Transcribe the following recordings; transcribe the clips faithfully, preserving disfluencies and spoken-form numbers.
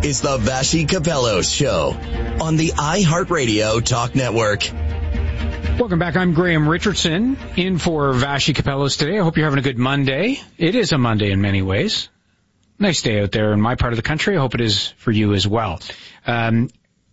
is the Vassy Capello Show on the iHeartRadio Talk Network. Welcome back. I'm Graham Richardson, in for Vassy Capellos today. I hope you're having a good Monday. It is a Monday in many ways. Nice day out there in my part of the country. I hope it is for you as well. Um,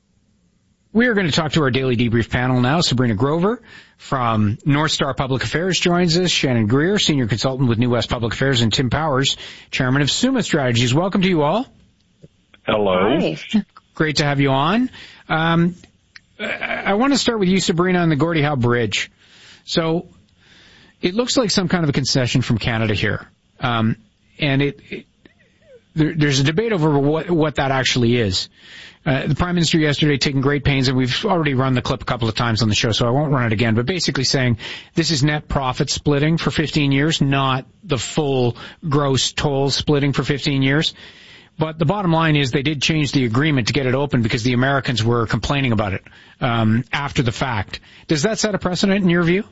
we are going to talk to our daily debrief panel now. Sabrina Grover from North Star Public Affairs joins us. Shannon Greer, senior consultant with New West Public Affairs, and Tim Powers, chairman of Summa Strategies. Welcome to you all. Hello. Hi. Great to have you on. Um, I want to start with you, Sabrina, on the Gordie Howe Bridge. So it looks like some kind of a concession from Canada here. Um, and it, it there, there's a debate over what, what that actually is. Uh, the Prime Minister yesterday taking great pains, and we've already run the clip a couple of times on the show, so I won't run it again, but basically saying this is net profit splitting for fifteen years, not the full gross toll splitting for fifteen years. But the bottom line is they did change the agreement to get it open because the Americans were complaining about it um, after the fact. Does that set a precedent in your view?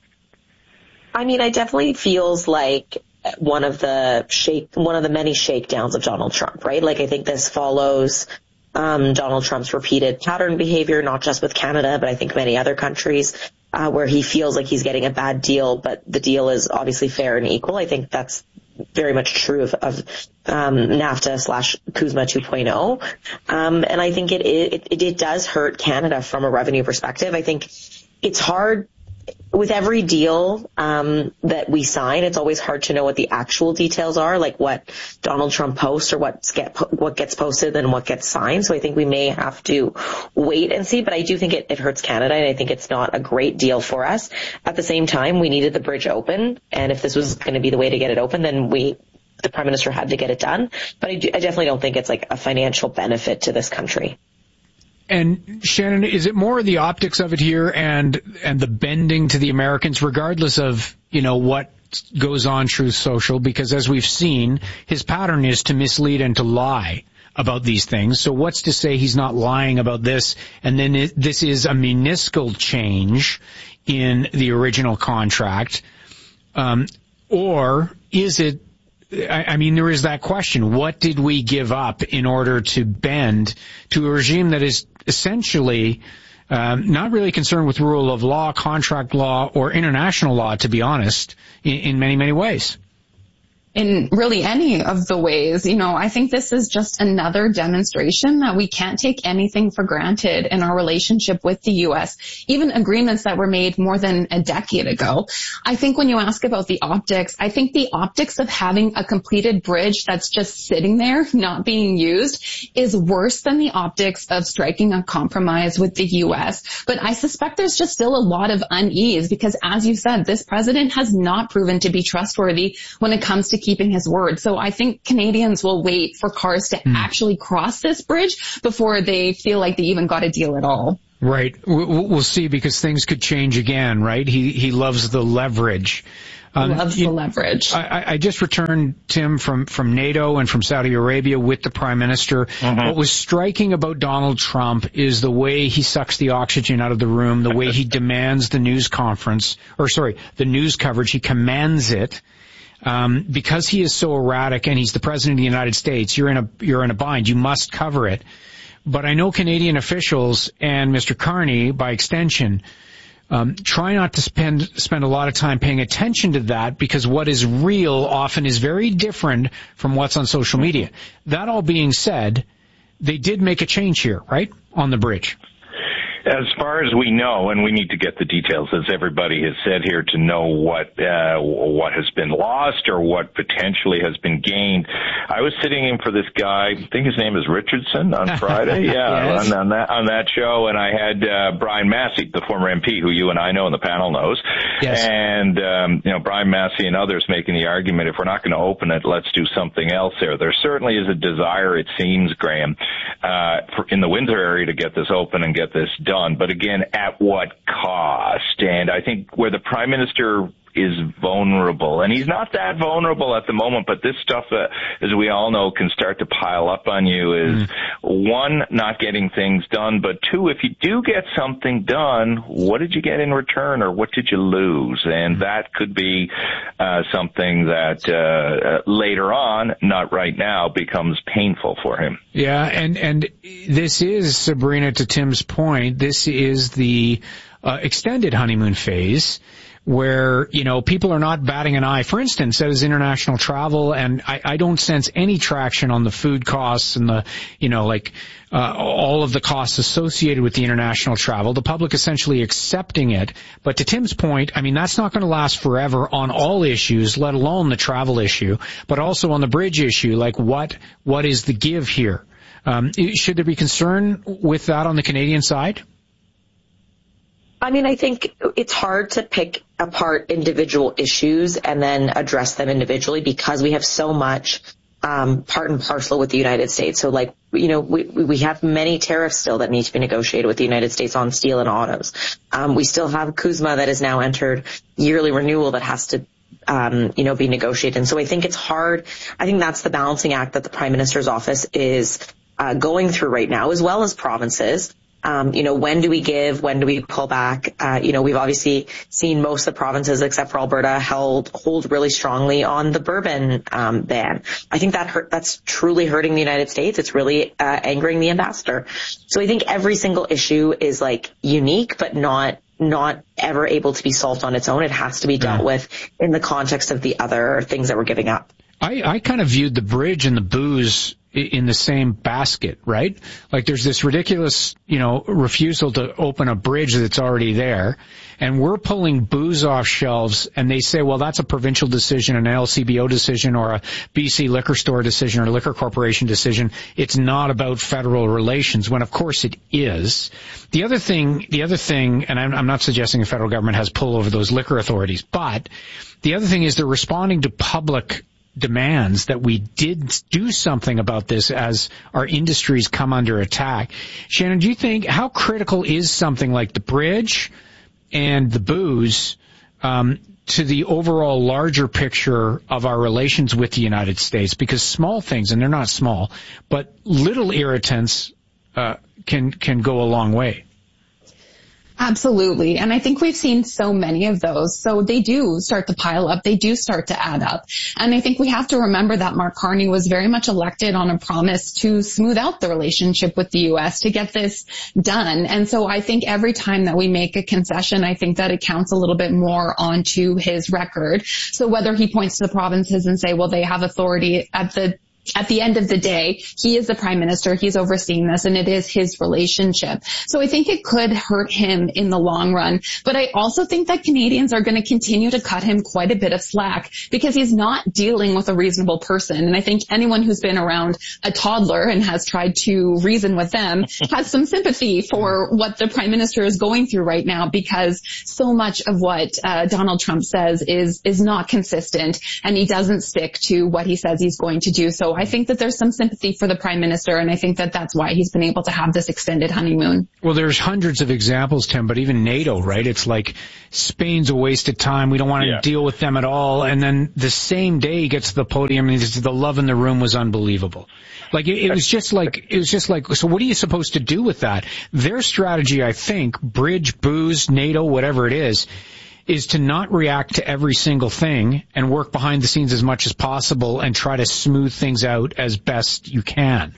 I mean, it definitely feels like one of the shake, one of the many shakedowns of Donald Trump, right? Like, I think this follows um, Donald Trump's repeated pattern behavior, not just with Canada, but I think many other countries, uh, where he feels like he's getting a bad deal, but the deal is obviously fair and equal. I think that's very much true of, of um, NAFTA slash CUSMA two point oh. Um, and I think it, it, it, it does hurt Canada from a revenue perspective. I think it's hard with every deal um, that we sign. It's always hard to know what the actual details are, like what Donald Trump posts or what's get, what gets posted and what gets signed. So I think we may have to wait and see, but I do think it, it hurts Canada, and I think it's not a great deal for us. At the same time, we needed the bridge open, and if this was going to be the way to get it open, then we, the Prime Minister had to get it done. But I, do, I definitely don't think it's like a financial benefit to this country. And Shannon, is it more the optics of it here and and the bending to the Americans, regardless of, you know, what goes on Truth Social? Because as we've seen, his pattern is to mislead and to lie about these things. So what's to say he's not lying about this, and then it, this is a minuscule change in the original contract? Um, or is it, I, I mean, there is that question. What did we give up in order to bend to a regime that is essentially um, not really concerned with rule of law, contract law, or international law, to be honest, in, in many, many ways? In really any of the ways, you know, I think this is just another demonstration that we can't take anything for granted in our relationship with the U S, even agreements that were made more than a decade ago. I think when you ask about the optics, I think the optics of having a completed bridge that's just sitting there, not being used, is worse than the optics of striking a compromise with the U S. But I suspect there's just still a lot of unease because, as you said, this president has not proven to be trustworthy when it comes to keeping his word. So I think Canadians will wait for cars to mm. actually cross this bridge before they feel like they even got a deal at all. Right. We'll see, because things could change again, right? He he loves the leverage. Um, loves you, the leverage. I, I just returned, Tim, from, from NATO and from Saudi Arabia with the Prime Minister. Mm-hmm. What was striking about Donald Trump is the way he sucks the oxygen out of the room, the way he demands the news conference, or sorry, the news coverage. He commands it. Um, because he is so erratic and he's the president of the United States, you're in a, you're in a bind. You must cover it. But I know Canadian officials and Mister Carney, by extension, um, try not to spend, spend a lot of time paying attention to that, because what is real often is very different from what's on social media. That all being said, they did make a change here, right? On the bridge. As far as we know, and we need to get the details, as everybody has said here, to know what uh, what has been lost or what potentially has been gained. I was sitting in for this guy, I think his name is Richardson, on Friday, yeah, yes. on, on that on that show, and I had uh, Brian Massey, the former M P, who you and I know and the panel knows, yes. and um, you know, Brian Massey and others making the argument, if we're not going to open it, let's do something else there. There certainly is a desire, it seems, Graham, uh, for, in the Windsor area to get this open and get this done. But again, at what cost? And I think where the Prime Minister is vulnerable. And he's not that vulnerable at the moment, but this stuff, uh, as we all know, can start to pile up on you is, mm. one, not getting things done, but two, if you do get something done, what did you get in return, or what did you lose? And that could be uh, something that uh, later on, not right now, becomes painful for him. Yeah, and, and this is, Sabrina, to Tim's point, this is the uh, extended honeymoon phase where, you know, people are not batting an eye. For instance, as international travel, and I, I don't sense any traction on the food costs and the, you know, like, uh, all of the costs associated with the international travel. The public essentially accepting it. But to Tim's point, I mean, that's not going to last forever on all issues, let alone the travel issue, but also on the bridge issue. Like, what, what is the give here? Um, should there be concern with that on the Canadian side? I mean, I think it's hard to pick apart individual issues and then address them individually because we have so much um, part and parcel with the United States. So, like, you know, we we have many tariffs still that need to be negotiated with the United States on steel and autos. Um, we still have CUSMA that has now entered yearly renewal that has to Um, you know, be negotiated. And so I think it's hard. I think that's the balancing act that the Prime Minister's office is uh, going through right now, as well as provinces. Um, you know, when do we give? When do we pull back? Uh, you know, we've obviously seen most of the provinces, except for Alberta, held hold really strongly on the bourbon um, ban. I think that hurt. That's truly hurting the United States. It's really uh, angering the ambassador. So I think every single issue is like unique, but not not ever able to be solved on its own. It has to be dealt yeah. with in the context of the other things that we're giving up. I, I kind of viewed the bridge and the booze in the same basket, right? Like, there's this ridiculous, you know, refusal to open a bridge that's already there, and we're pulling booze off shelves, and they say, well, that's a provincial decision, an L C B O decision, or a B C liquor store decision, or liquor corporation decision. It's not about federal relations, when of course it is. The other thing, the other thing, and I'm, I'm not suggesting the federal government has pull over those liquor authorities, but the other thing is they're responding to public demands that we did do something about this as our industries come under attack. Shannon, do you think, how critical is something like the bridge and the booze um, to the overall larger picture of our relations with the United States? Because small things, and they're not small, but little irritants uh, can can go a long way. Absolutely. And I think we've seen so many of those. So they do start to pile up. They do start to add up. And I think we have to remember that Mark Carney was very much elected on a promise to smooth out the relationship with the U S, to get this done. And so I think every time that we make a concession, I think that it counts a little bit more onto his record. So whether he points to the provinces and say, well, they have authority at the At the end of the day, he is the prime minister. He's overseeing this, and it is his relationship. So I think it could hurt him in the long run. But I also think that Canadians are going to continue to cut him quite a bit of slack because he's not dealing with a reasonable person. And I think anyone who's been around a toddler and has tried to reason with them has some sympathy for what the prime minister is going through right now, because so much of what uh, Donald Trump says is is not consistent, and he doesn't stick to what he says he's going to do. So I think that there's some sympathy for the prime minister, and I think that that's why he's been able to have this extended honeymoon. Well, there's hundreds of examples, Tim, but even NATO, right? It's like Spain's a waste of time. We don't want to yeah. deal with them at all. And then the same day he gets to the podium, and the love in the room was unbelievable. Like, it, it was just like, it was just like, so what are you supposed to do with that? Their strategy, I think, bridge, booze, NATO, whatever it is, is to not react to every single thing and work behind the scenes as much as possible and try to smooth things out as best you can.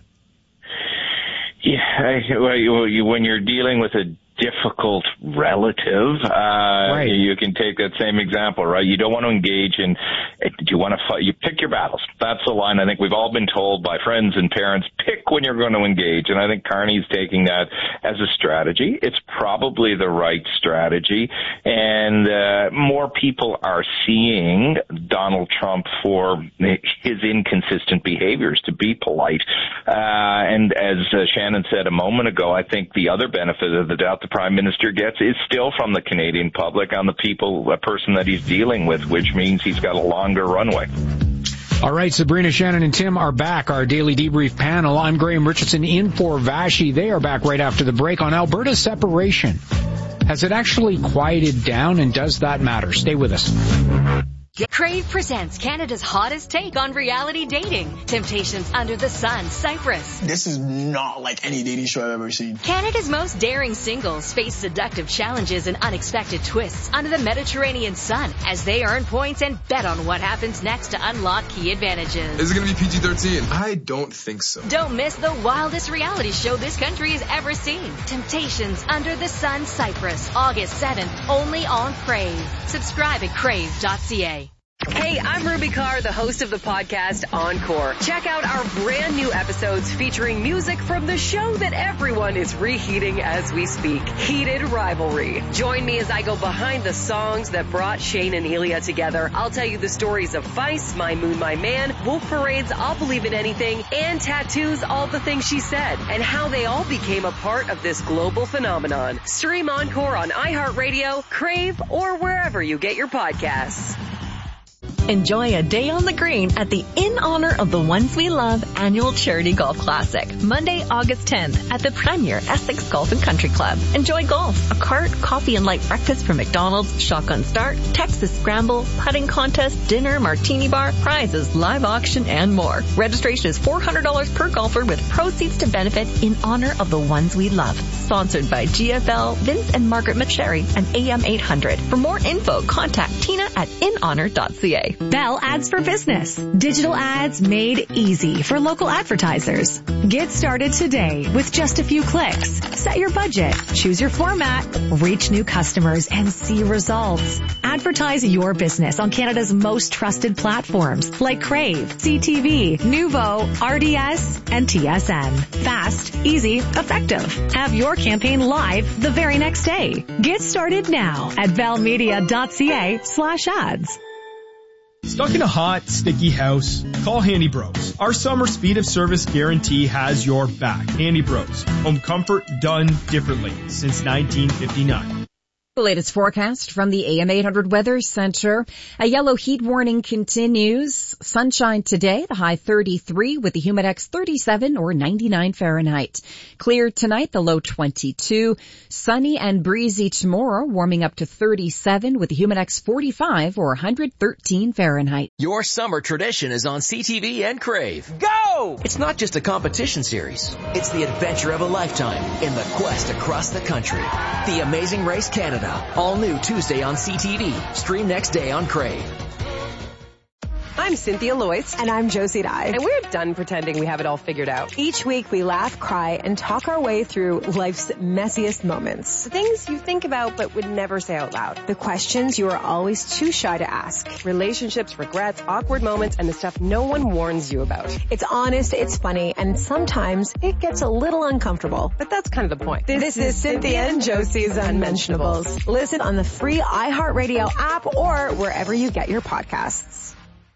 Yeah, well, you, when you're dealing with a difficult relative, uh, right. you can take that same example, right? You don't want to engage in, you want to fight, you pick your battles. That's the line I think we've all been told by friends and parents, pick when you're going to engage. And I think Carney's taking that as a strategy. It's probably the right strategy. And, uh, more people are seeing Donald Trump for his inconsistent behaviors, to be polite. Uh, and as uh, Shannon said a moment ago, I think the other benefit of the doubt the prime minister gets is still from the Canadian public on the people, a person that he's dealing with, which means he's got a longer runway. All right, Sabrina, Shannon, and Tim are back, our daily debrief panel. I'm Graham Richardson in for Vashi. They are back right after the break on Alberta's separation. Has it actually quieted down, and does that matter? Stay with us. Crave presents Canada's hottest take on reality dating. Temptations Under the Sun, Cyprus. This is not like any dating show I've ever seen. Canada's most daring singles face seductive challenges and unexpected twists under the Mediterranean sun as they earn points and bet on what happens next to unlock key advantages. Is it going to be P G thirteen? I don't think so. Don't miss the wildest reality show this country has ever seen. Temptations Under the Sun, Cyprus, August seventh, only on Crave. Subscribe at crave dot c a. Hey, I'm Ruby Carr, the host of the podcast Encore. Check out our brand new episodes featuring music from the show that everyone is reheating as we speak, Heated Rivalry. Join me as I go behind the songs that brought Shane and Ilya together. I'll tell you the stories of Vice, My Moon, My Man, Wolf Parade's I'll Believe in Anything, and Tattoo's All the Things She Said, and how they all became a part of this global phenomenon. Stream Encore on iHeartRadio, Crave, or wherever you get your podcasts. Enjoy a day on the green at the In Honor of the Ones We Love annual charity golf classic, Monday, August tenth at the Premier Essex Golf and Country Club. Enjoy golf, a cart, coffee and light breakfast from McDonald's, shotgun start, Texas scramble, putting contest, dinner, martini bar, prizes, live auction, and more. Registration is four hundred dollars per golfer with proceeds to benefit In Honor of the Ones We Love. Sponsored by G F L, Vince and Margaret McSherry, and A M eight hundred. For more info, contact Tina at in honor dot c a. Bell Ads for Business. Digital ads made easy for local advertisers. Get started today with just a few clicks. Set your budget, choose your format, reach new customers, and see results. Advertise your business on Canada's most trusted platforms like Crave, C T V, Nuvo, R D S, and T S N. Fast, easy, effective. Have your campaign live the very next day. Get started now at bellmedia dot c a slash ads. Stuck in a hot, sticky house? Call Handy Bros. Our summer speed of service guarantee has your back. Handy Bros. Home comfort done differently since nineteen fifty-nine. The latest forecast from the A M eight hundred Weather Center. A yellow heat warning continues. Sunshine today, the high thirty-three with the humidex thirty-seven or ninety-nine Fahrenheit. Clear tonight, the low twenty-two. Sunny and breezy tomorrow, warming up to thirty-seven with the humidex forty-five or one hundred thirteen Fahrenheit. Your summer tradition is on C T V and Crave. Go! It's not just a competition series. It's the adventure of a lifetime in the quest across the country. The Amazing Race Canada. All new Tuesday on C T V. Stream next day on Crave. I'm Cynthia Loyce. And I'm Josie Dye. And we're done pretending we have it all figured out. Each week we laugh, cry, and talk our way through life's messiest moments. The things you think about but would never say out loud. The questions you are always too shy to ask. Relationships, regrets, awkward moments, and the stuff no one warns you about. It's honest, it's funny, and sometimes it gets a little uncomfortable. But that's kind of the point. This, this is Cynthia and Josie's Unmentionables. Listen on the free iHeartRadio app or wherever you get your podcasts.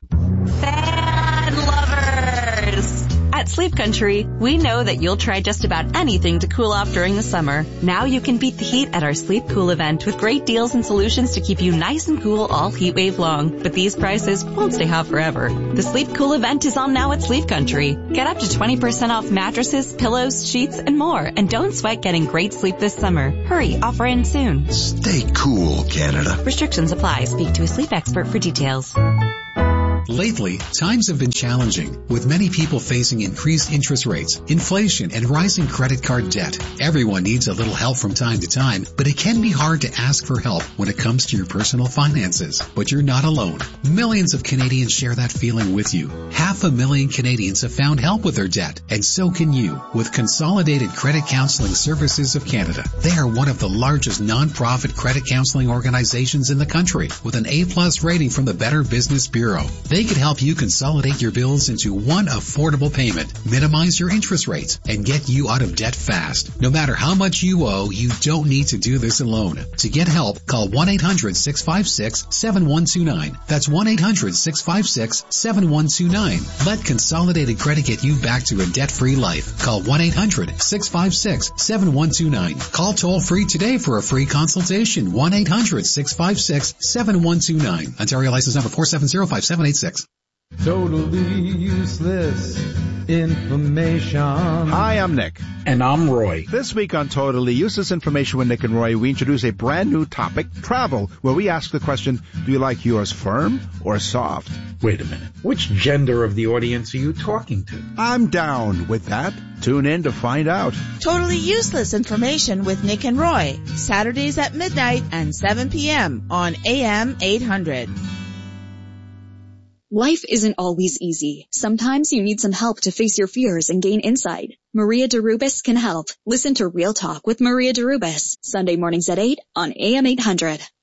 Fan lovers! At Sleep Country, we know that you'll try just about anything to cool off during the summer. Now you can beat the heat at our Sleep Cool event with great deals and solutions to keep you nice and cool all heat wave long. But these prices won't stay hot forever. The Sleep Cool event is on now at Sleep Country. Get up to twenty percent off mattresses, pillows, sheets, and more. And don't sweat getting great sleep this summer. Hurry, offer ends soon. Stay cool, Canada. Restrictions apply. Speak to a sleep expert for details. Lately, times have been challenging, with many people facing increased interest rates, inflation, and rising credit card debt. Everyone needs a little help from time to time, but it can be hard to ask for help when it comes to your personal finances. But you're not alone. Millions of Canadians share that feeling with you. Half a million Canadians have found help with their debt, and so can you, with Consolidated Credit Counseling Services of Canada. They are one of the largest non-profit credit counseling organizations in the country, with an A-plus rating from the Better Business Bureau. They can help you consolidate your bills into one affordable payment, minimize your interest rates, and get you out of debt fast. No matter how much you owe, you don't need to do this alone. To get help, call one eight hundred six five six seven one two nine. That's one eight hundred six five six seven one two nine. Let Consolidated Credit get you back to a debt-free life. Call one eight hundred six five six seven one two nine. Call toll-free today for a free consultation. one eight hundred six five six seven one two nine. Ontario license number four seven zero five seven eight six. Totally useless information. Hi, I'm Nick. And I'm Roy. This week on Totally Useless Information with Nick and Roy, we introduce a brand new topic, travel, where we ask the question, do you like yours firm or soft? Wait a minute. Which gender of the audience are you talking to? I'm down with that. Tune in to find out. Totally Useless Information with Nick and Roy. Saturdays at midnight and seven p.m. on A M eight hundred. Life isn't always easy. Sometimes you need some help to face your fears and gain insight. Maria DeRubis can help. Listen to Real Talk with Maria DeRubis, Sunday mornings at eight on A M eight hundred.